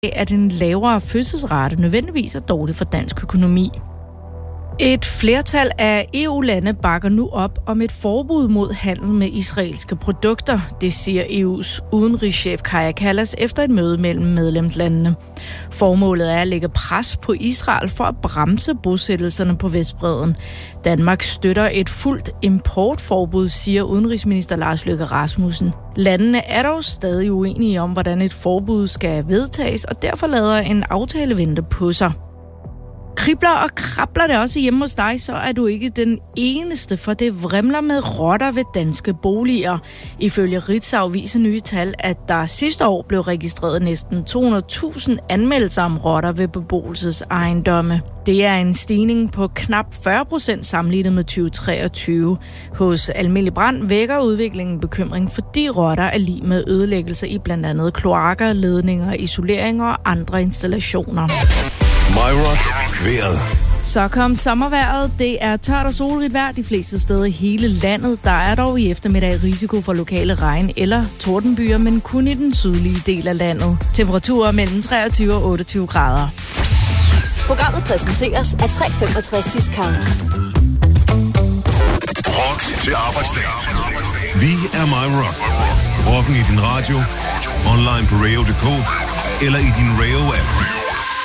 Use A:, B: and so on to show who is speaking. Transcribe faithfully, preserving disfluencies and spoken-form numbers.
A: at en lavere fødselsrate nødvendigvis er dårlig for dansk økonomi. Et flertal af E U-lande bakker nu op om et forbud mod handel med israelske produkter, det siger E U's udenrigschef Kaja Kallas efter et møde mellem medlemslandene. Formålet er at lægge pres på Israel for at bremse bosættelserne på Vestbredden. Danmark støtter et fuldt importforbud, siger udenrigsminister Lars Løkke Rasmussen. Landene er dog stadig uenige om, hvordan et forbud skal vedtages, og derfor lader en aftale vente på sig. Kribler og krabler det også hjemme hos dig, så er du ikke den eneste, for det vrimler med rotter ved danske boliger. Ifølge Ritzau viser nye tal, at der sidste år blev registreret næsten to hundrede tusind anmeldelser om rotter ved beboelsesejendomme. Det er en stigning på knap fyrre procent sammenlignet med tyve treogtyve. Hos Almindelig Brand vækker udviklingen bekymring, fordi rotter er lig med ødelæggelser i blandt andet kloakker, ledninger, isolering og andre installationer.
B: MyRock vejret.
A: Så kom sommervejret. Det er tørt og solrigt vejr de fleste steder i hele landet. Der er dog i eftermiddag risiko for lokale regn- eller tordenbyer, men kun i den sydlige del af landet. Temperaturer mellem treogtyve og otteogtyve grader.
C: Programmet præsenteres af tre femogtres Discount.
B: Rock til arbejdsdag. Vi er MyRock. Rocken i din radio, online på radio punktum d k eller i din Radio-app.